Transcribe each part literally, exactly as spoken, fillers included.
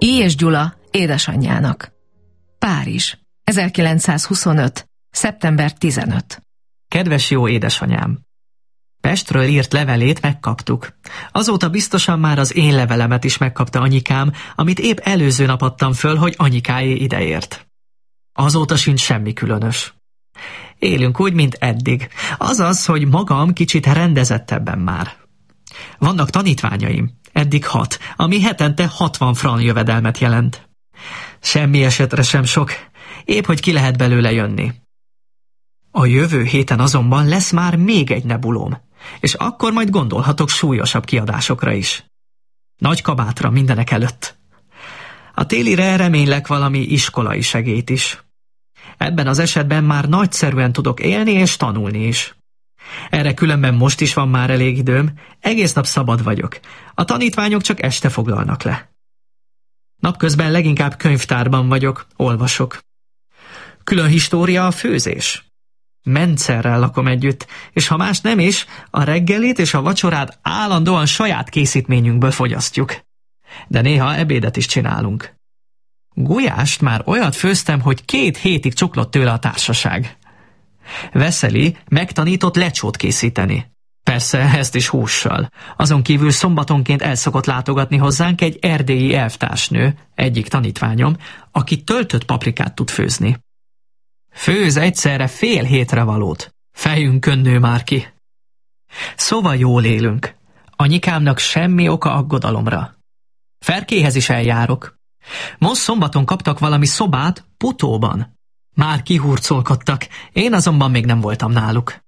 I. és Gyula édesanyjának. Párizs, ezerkilencszázhuszonöt. szeptember tizenötödike. Kedves jó édesanyám! Pestről írt levelét megkaptuk. Azóta biztosan már az én levelemet is megkapta anyikám, amit épp előző nap adtam föl, hogy anyukáé ideért. Azóta sincs semmi különös. Élünk úgy, mint eddig. Azaz, hogy magam kicsit rendezettebben már. Vannak tanítványaim, eddig hat, ami hetente hatvan franc jövedelmet jelent. Semmi esetre sem sok, épp hogy ki lehet belőle jönni. A jövő héten azonban lesz már még egy nebulóm, és akkor majd gondolhatok súlyosabb kiadásokra is. Nagy kabátra mindenek előtt. A télire remélek valami iskolai segélyt is. Ebben az esetben már nagyszerűen tudok élni és tanulni is. Erre különben most is van már elég időm, egész nap szabad vagyok. A tanítványok csak este foglalnak le. Napközben leginkább könyvtárban vagyok, olvasok. Külön história a főzés. Mencerrel lakom együtt, és ha más nem is, a reggelit és a vacsorát állandóan saját készítményünkből fogyasztjuk. De néha ebédet is csinálunk. Gulyást már olyat főztem, hogy két hétig csuklott tőle a társaság. Veszeli megtanított lecsót készíteni. Persze ezt is hússal. Azon kívül szombatonként el szokott látogatni hozzánk egy erdélyi elvtársnő, egyik tanítványom, aki töltött paprikát tud főzni. Főz egyszerre fél hétre valót. Fejünkön nő már ki. Szóval jól élünk. Anyukámnak semmi oka aggodalomra. Ferkéhez is eljárok. Most szombaton kaptak valami szobát Putóban. Már kihurcolkodtak, én azonban még nem voltam náluk.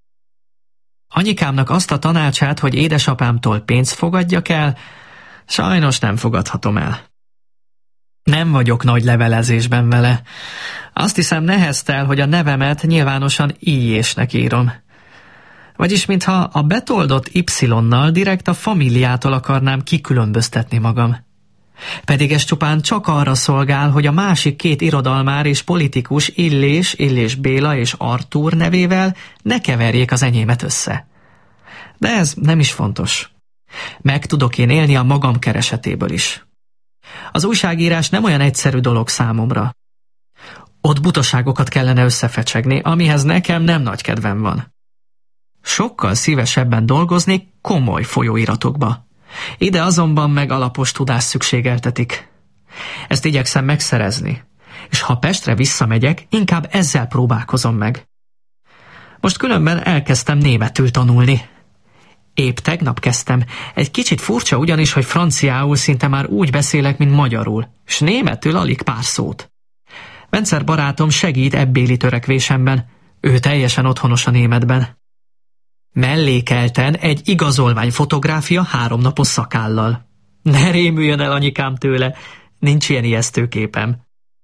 Anyukámnak azt a tanácsát, hogy édesapámtól pénzt fogadjak el, sajnos nem fogadhatom el. Nem vagyok nagy levelezésben vele. Azt hiszem neheztel, hogy a nevemet nyilvánosan I-ésnek írom. Vagyis mintha a betoldott Y-nal direkt a familiától akarnám kikülönböztetni magam. Pedig ez csupán csak arra szolgál, hogy a másik két irodalmár és politikus Illés, Illés Béla és Artúr nevével ne keverjék az enyémet össze. De ez nem is fontos. Meg tudok én élni a magam keresetéből is. Az újságírás nem olyan egyszerű dolog számomra. Ott butaságokat kellene összefecsegni, amihez nekem nem nagy kedvem van. Sokkal szívesebben dolgoznék komoly folyóiratokba. Ide azonban meg alapos tudás szükségeltetik. Ezt igyekszem megszerezni, és ha Pestre visszamegyek, inkább ezzel próbálkozom meg. Most különben elkezdtem németül tanulni. Épp tegnap kezdtem. Egy kicsit furcsa ugyanis, hogy franciául szinte már úgy beszélek, mint magyarul, s németül alig pár szót. Bencer barátom segít ebbéli törekvésemben, ő teljesen otthonos a németben. Mellékelten egy igazolvány fotográfia háromnapos szakállal. Ne rémüljön el anyukám tőle, nincs ilyen ijesztő képem.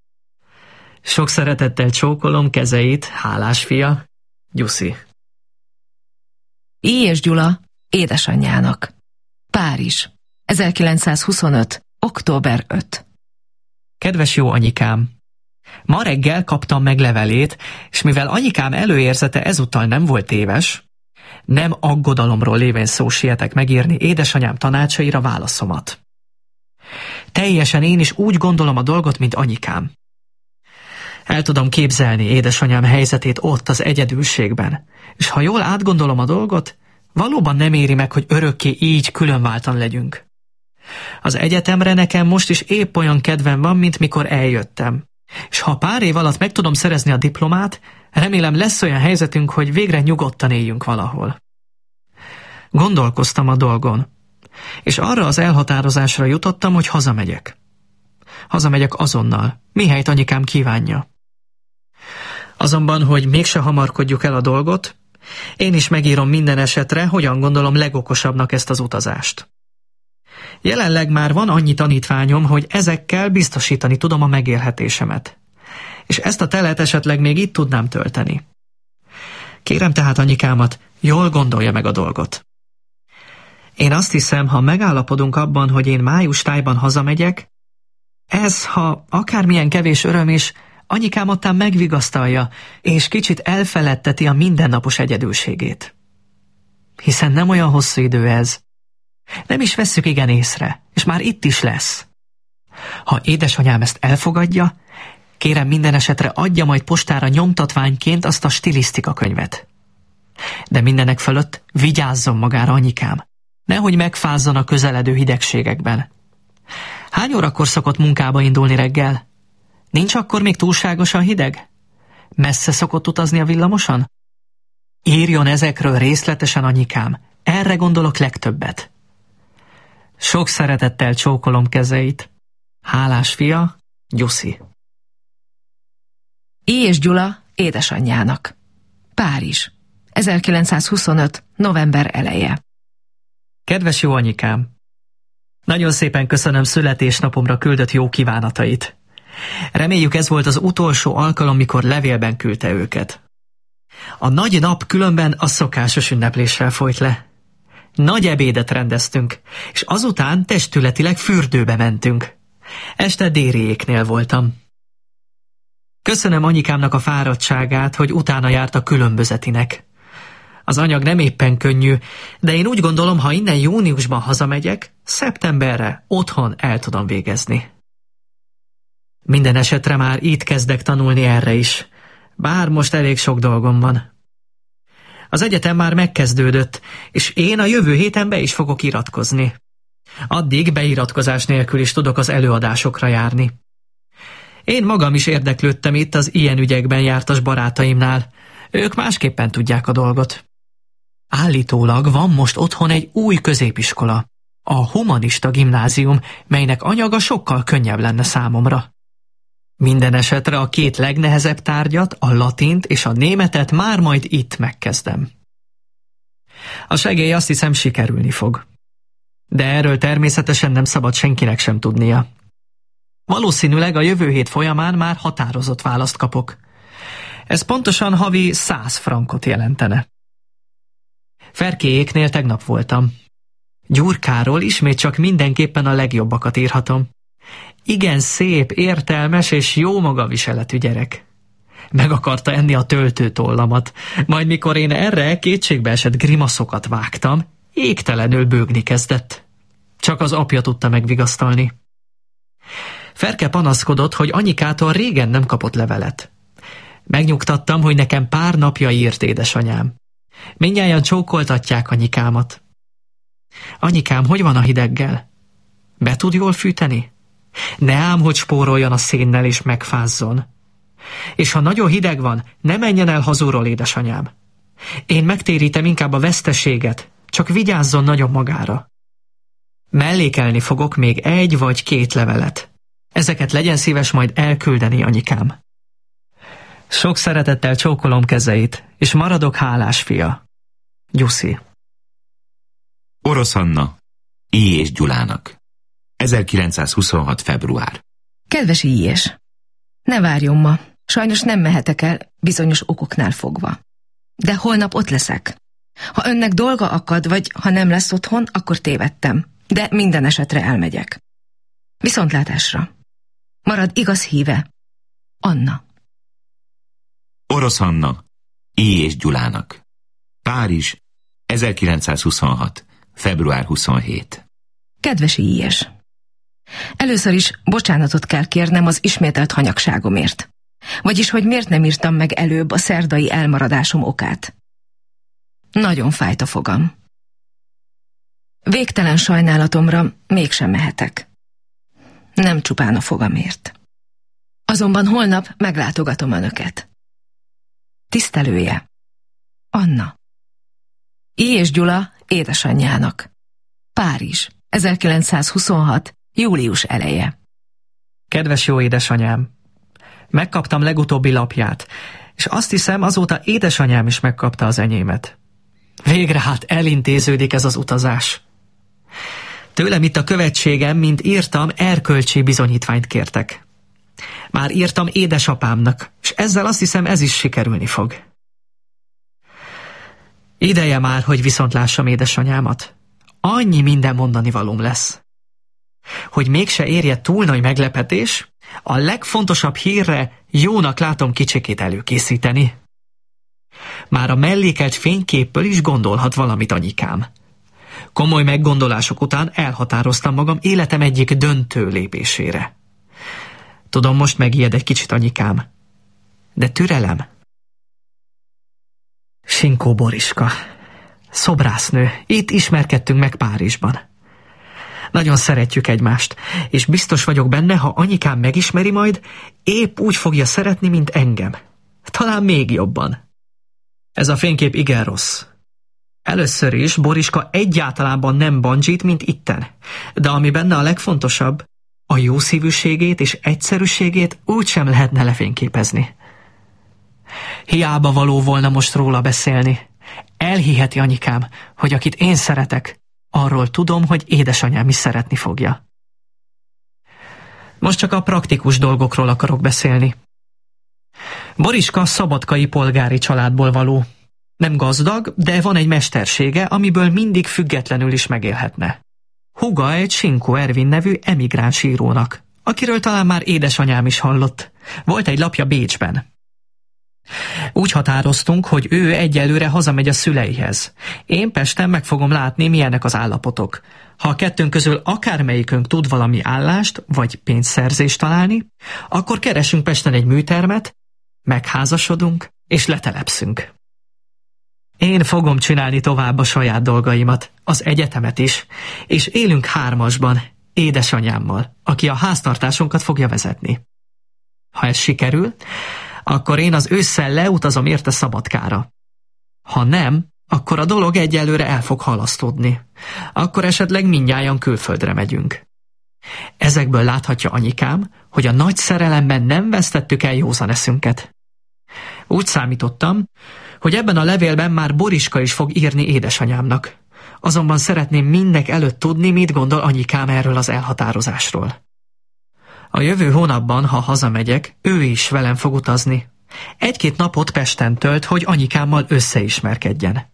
Sok szeretettel csókolom kezeit, hálás fia, Gyuszi. I. és Gyula édesanyjának. Párizs, ezerkilencszázhuszonöt. október ötödike. Kedves jó anyikám! Ma reggel kaptam meg levelét, és mivel anyikám előérzete ezúttal nem volt téves, nem aggodalomról lévén szó sietek megírni édesanyám tanácsaira válaszomat. Teljesen én is úgy gondolom a dolgot, mint anyikám. El tudom képzelni édesanyám helyzetét ott az egyedülségben, és ha jól átgondolom a dolgot, valóban nem éri meg, hogy örökké így különváltan legyünk. Az egyetemre nekem most is épp olyan kedvem van, mint mikor eljöttem, és ha pár év alatt meg tudom szerezni a diplomát, remélem lesz olyan helyzetünk, hogy végre nyugodtan éljünk valahol. Gondolkoztam a dolgon, és arra az elhatározásra jutottam, hogy hazamegyek. Hazamegyek azonnal, mihelyt anyukám kívánja. Azonban, hogy mégse hamarkodjuk el a dolgot, én is megírom minden esetre, hogyan gondolom legokosabbnak ezt az utazást. Jelenleg már van annyi tanítványom, hogy ezekkel biztosítani tudom a megélhetésemet. És ezt a telet esetleg még itt tudnám tölteni. Kérem tehát anyukámat, jól gondolja meg a dolgot. Én azt hiszem, ha megállapodunk abban, hogy én május tájban hazamegyek, ez, ha akármilyen kevés öröm is, anyukám ottán megvigasztalja, és kicsit elfeledteti a mindennapos egyedülségét. Hiszen nem olyan hosszú idő ez. Nem is vesszük igen észre, és már itt is lesz. Ha édesanyám ezt elfogadja, kérem minden esetre adja majd postára nyomtatványként azt a stilisztika könyvet. De mindenek fölött vigyázzon magára, anyikám. Nehogy megfázzon a közeledő hidegségekben. Hány órakor szokott munkába indulni reggel? Nincs akkor még túlságosan hideg? Messze szokott utazni a villamoson? Írjon ezekről részletesen, anyikám. Erre gondolok legtöbbet. Sok szeretettel csókolom kezeit. Hálás fia, Gyuszi. I. és Gyula édesanyjának. Párizs. ezerkilencszázhuszonöt. november eleje. Kedves jó anyikám! Nagyon szépen köszönöm születésnapomra küldött jó kívánatait. Reméljük, ez volt az utolsó alkalom, mikor levélben küldte őket. A nagy nap különben a szokásos ünnepléssel folyt le. Nagy ebédet rendeztünk, és azután testületileg fürdőbe mentünk. Este Dériéknél voltam. Köszönöm anyukámnak a fáradtságát, hogy utána járt a különbözetinek. Az anyag nem éppen könnyű, de én úgy gondolom, ha innen júniusban hazamegyek, szeptemberre otthon el tudom végezni. Minden esetre már itt kezdek tanulni erre is, bár most elég sok dolgom van. Az egyetem már megkezdődött, és én a jövő héten be is fogok iratkozni. Addig beiratkozás nélkül is tudok az előadásokra járni. Én magam is érdeklődtem itt az ilyen ügyekben jártas barátaimnál. Ők másképpen tudják a dolgot. Állítólag van most otthon egy új középiskola, a humanista gimnázium, melynek anyaga sokkal könnyebb lenne számomra. Minden esetre a két legnehezebb tárgyat, a latint és a németet már majd itt megkezdem. A segély azt hiszem sikerülni fog. De erről természetesen nem szabad senkinek sem tudnia. Valószínűleg a jövő hét folyamán már határozott választ kapok. Ez pontosan havi száz frankot jelentene. Ferkéjéknél tegnap voltam. Gyurkáról ismét csak mindenképpen a legjobbakat írhatom. Igen szép, értelmes és jó magaviseletű gyerek. Meg akarta enni a töltőtollamat, majd mikor én erre kétségbeesett grimaszokat vágtam, égtelenül bőgni kezdett. Csak az apja tudta megvigasztalni. Ferke panaszkodott, hogy anyikától régen nem kapott levelet. Megnyugtattam, hogy nekem pár napja írt édesanyám. Mindnyájan csókoltatják anyikámat. Anyikám, hogy van a hideggel? Be tud jól fűteni? Ne ám, hogy spóroljon a szénnel és megfázzon. És ha nagyon hideg van, ne menjen el hazúról, édesanyám. Én megtérítem inkább a veszteséget, csak vigyázzon nagyon magára. Mellékelni fogok még egy vagy két levelet. Ezeket legyen szíves majd elküldeni, anyikám. Sok szeretettel csókolom kezeit, és maradok hálás fia. Gyuszi. Orosz Anna, I. és Gyulának. ezerkilencszázhuszonhat. február. Kedves Ilyes, ne várjon ma, sajnos nem mehetek el bizonyos okoknál fogva. De holnap ott leszek. Ha önnek dolga akad, vagy ha nem lesz otthon, akkor tévedtem, de minden esetre elmegyek. Viszontlátásra. Marad igaz híve. Anna. Orosz Anna, I. és Gyulának. Párizs, ezerkilencszázhuszonhat. február huszonhetedike. Kedves Ilyes, először is bocsánatot kell kérnem az ismételt hanyagságomért. Vagyis, hogy miért nem írtam meg előbb a szerdai elmaradásom okát. Nagyon fájt a fogam. Végtelen sajnálatomra mégsem mehetek. Nem csupán a fogamért. Azonban holnap meglátogatom önöket. Tisztelője. Anna. I. és Gyula édesanyjának. Párizs, ezerkilencszázhuszonhat. július eleje. Kedves jó édesanyám! Megkaptam legutóbbi lapját, és azt hiszem, azóta édesanyám is megkapta az enyémet. Végre hát elintéződik ez az utazás. Tőlem itt a követségem, mint írtam, erkölcsi bizonyítványt kértek. Már írtam édesapámnak, és ezzel azt hiszem, ez is sikerülni fog. Ideje már, hogy viszont lássam édesanyámat. Annyi minden mondani valóm lesz. Hogy mégse érje túl nagy meglepetés, a legfontosabb hírre jónak látom kicsikét előkészíteni. Már a mellékelt fényképpől is gondolhat valamit anyikám. Komoly meggondolások után elhatároztam magam életem egyik döntő lépésére. Tudom, most megijed egy kicsit, anyikám. De türelem. Sinkó Boriska. Szobrásznő. Itt ismerkedtünk meg Párizsban. Nagyon szeretjük egymást, és biztos vagyok benne, ha anyikám megismeri majd, épp úgy fogja szeretni, mint engem. Talán még jobban. Ez a fénykép igen rossz. Először is Boriska egyáltalánban nem bandzsít, mint itten, de ami benne a legfontosabb, a jószívűségét és egyszerűségét úgysem lehetne lefényképezni. Hiába való volna most róla beszélni. Elhiheti anyikám, hogy akit én szeretek, arról tudom, hogy édesanyám is szeretni fogja. Most csak a praktikus dolgokról akarok beszélni. Boriska szabadkai polgári családból való. Nem gazdag, de van egy mestersége, amiből mindig függetlenül is megélhetne. Húga egy Sinkó Ervin nevű emigráns írónak, akiről talán már édesanyám is hallott. Volt egy lapja Bécsben. Úgy határoztunk, hogy ő egyelőre hazamegy a szüleihez. Én Pesten meg fogom látni, milyenek az állapotok. Ha a kettőnk közül akármelyikünk tud valami állást vagy pénzszerzést találni, akkor keresünk Pesten egy műtermet, megházasodunk és letelepszünk. Én fogom csinálni tovább a saját dolgaimat, az egyetemet is, és élünk hármasban, édesanyámmal, aki a háztartásunkat fogja vezetni. Ha ez sikerül, akkor én az ősszel leutazom érte Szabadkára. Ha nem, akkor a dolog egyelőre el fog halasztódni. Akkor esetleg mindnyájan külföldre megyünk. Ezekből láthatja anyikám, hogy a nagy szerelemben nem vesztettük el józan eszünket. Úgy számítottam, hogy ebben a levélben már Boriska is fog írni édesanyámnak. Azonban szeretném mindek előtt tudni, mit gondol anyikám erről az elhatározásról. A jövő hónapban, ha hazamegyek, ő is velem fog utazni. Egy-két napot Pesten tölt, hogy anyikámmal összeismerkedjen.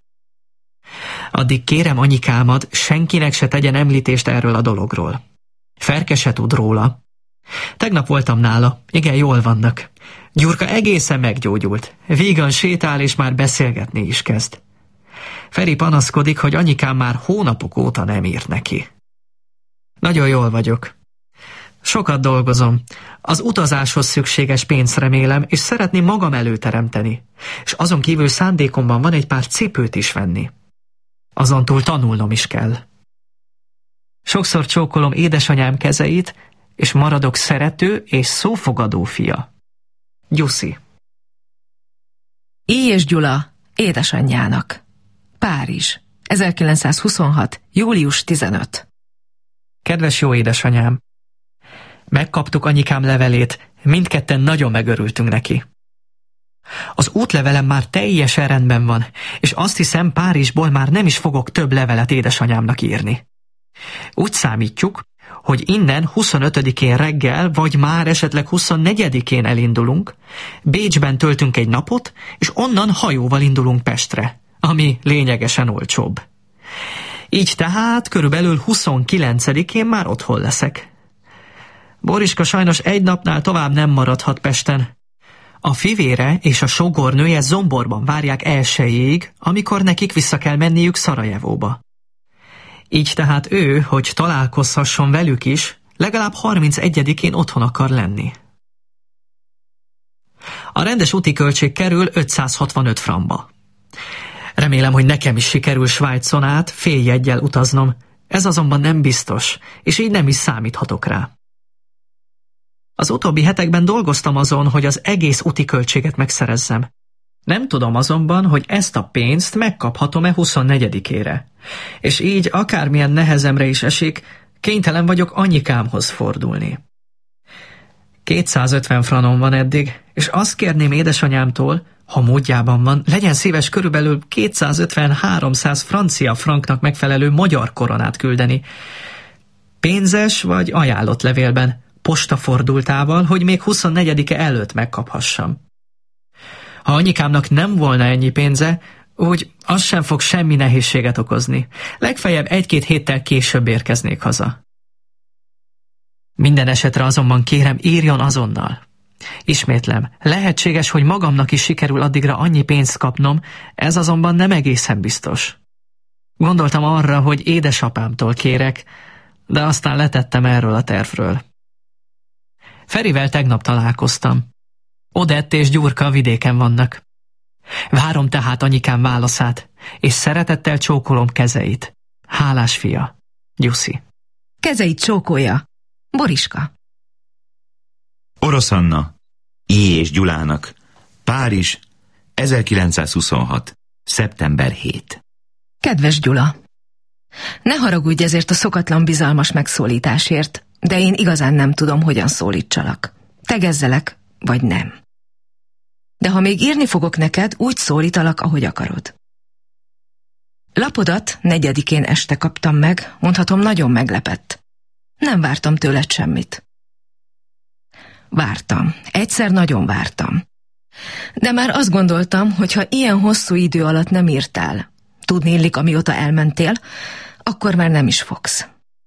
Addig kérem anyikámat, senkinek se tegyen említést erről a dologról. Ferke se tud róla. Tegnap voltam nála, igen, jól vannak. Gyurka egészen meggyógyult. Vígan sétál és már beszélgetni is kezd. Feri panaszkodik, hogy anyikám már hónapok óta nem írt neki. Nagyon jól vagyok. Sokat dolgozom. Az utazáshoz szükséges pénzt remélem, és szeretném magam előteremteni. És azon kívül szándékomban van egy pár cipőt is venni. Azon túl tanulnom is kell. Sokszor csókolom édesanyám kezeit, és maradok szerető és szófogadó fia. Gyuszi. I. és Gyula édesanyjának. Párizs. ezerkilencszázhuszonhat. július tizenötödike. Kedves jó édesanyám! Megkaptuk anyikám levelét, mindketten nagyon megörültünk neki. Az útlevelem már teljesen rendben van, és azt hiszem, Párizsból már nem is fogok több levelet édesanyámnak írni. Úgy számítjuk, hogy innen huszonötödikén reggel, vagy már esetleg huszonnegyedikén elindulunk, Bécsben töltünk egy napot, és onnan hajóval indulunk Pestre, ami lényegesen olcsóbb. Így tehát körülbelül huszonkilencedikén már otthon leszek. Boriska sajnos egy napnál tovább nem maradhat Pesten. A fivére és a sógornője Zomborban várják elsőjéig, amikor nekik vissza kell menniük Szarajevóba. Így tehát ő, hogy találkozhasson velük is, legalább harmincegyedikén otthon akar lenni. A rendes úti költség kerül ötszázhatvanöt frankba. Remélem, hogy nekem is sikerül Svájcon át féljeggyel utaznom, ez azonban nem biztos, és így nem is számíthatok rá. Az utóbbi hetekben dolgoztam azon, hogy az egész úti költséget megszerezzem. Nem tudom azonban, hogy ezt a pénzt megkaphatom-e huszonnegyedikére. És így akármilyen nehezemre is esik, kénytelen vagyok anyikámhoz fordulni. kétszázötven franom van eddig, és azt kérném édesanyámtól, ha módjában van, legyen szíves körülbelül kétszázötven-háromszáz francia franknak megfelelő magyar koronát küldeni. Pénzes vagy ajánlott levélben, postafordultával, hogy még huszonnegyedike előtt megkaphassam. Ha anyikámnak nem volna ennyi pénze, úgy az sem fog semmi nehézséget okozni. Legfeljebb egy-két héttel később érkeznék haza. Minden esetre azonban kérem, írjon azonnal. Ismétlem, lehetséges, hogy magamnak is sikerül addigra annyi pénzt kapnom, ez azonban nem egészen biztos. Gondoltam arra, hogy édesapámtól kérek, de aztán letettem erről a tervről. Ferivel tegnap találkoztam. Odett és Gyurka vidéken vannak. Várom tehát anyikám válaszát, és szeretettel csókolom kezeit. Hálás fia, Gyuszi. Kezeit csókolja, Boriska. Orosz Anna, I. és Gyulának, Párizs, ezerkilencszázhuszonhat. szeptember hetedike. Kedves Gyula, ne haragudj ezért a szokatlan bizalmas megszólításért, de én igazán nem tudom, hogyan szólítsalak. Tegezzelek, vagy nem. De ha még írni fogok neked, úgy szólítalak, ahogy akarod. Lapodat negyedikén este kaptam meg, mondhatom, nagyon meglepett. Nem vártam tőled semmit. Vártam, egyszer nagyon vártam. De már azt gondoltam, hogy ha ilyen hosszú idő alatt nem írtál, tudnélik, amióta elmentél, akkor már nem is fogsz.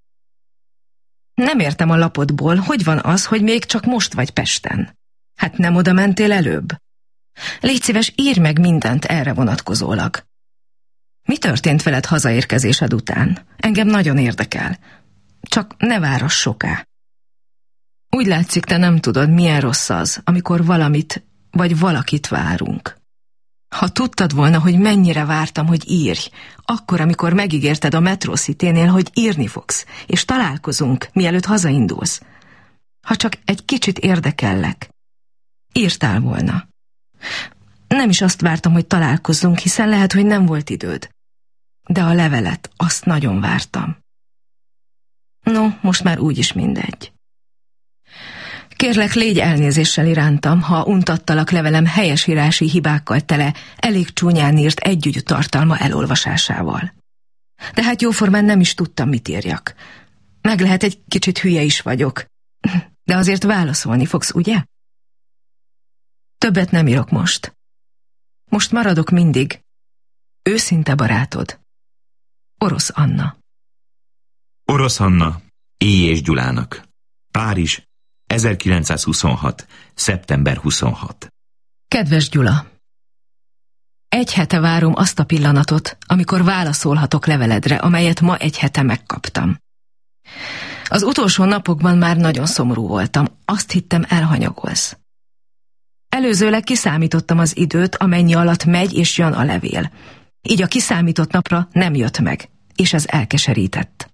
Nem értem a lapodból, hogy van az, hogy még csak most vagy Pesten. Hát nem oda mentél előbb? Légy szíves, írj meg mindent erre vonatkozólag. Mi történt veled hazaérkezésed után? Engem nagyon érdekel. Csak ne várass soká. Úgy látszik, te nem tudod, milyen rossz az, amikor valamit vagy valakit várunk. Ha tudtad volna, hogy mennyire vártam, hogy írj, akkor, amikor megígérted a Metro City-nél, hogy írni fogsz, és találkozunk, mielőtt hazaindulsz. Ha csak egy kicsit érdekellek, írtál volna. Nem is azt vártam, hogy találkozzunk, hiszen lehet, hogy nem volt időd. De a levelet, azt nagyon vártam. No, most már úgyis mindegy. Kérlek, légy elnézéssel irántam, ha untattalak levelem helyesírási hibákkal tele, elég csúnyán írt együgyű tartalma elolvasásával. De hát jóformán nem is tudtam, mit írjak. Meg lehet, egy kicsit hülye is vagyok. De azért válaszolni fogsz, ugye? Többet nem írok most. Most maradok mindig. Őszinte barátod. Orosz Anna. Orosz Anna, I. és Gyulának, Párizs, ezerkilencszázhuszonhat. szeptember huszonhatodika. Kedves Gyula! Egy hete várom azt a pillanatot, amikor válaszolhatok leveledre, amelyet ma egy hete megkaptam. Az utolsó napokban már nagyon szomorú voltam, azt hittem, elhanyagolsz. Előzőleg kiszámítottam az időt, amennyi alatt megy és jön a levél. Így a kiszámított napra nem jött meg, és ez elkeserített.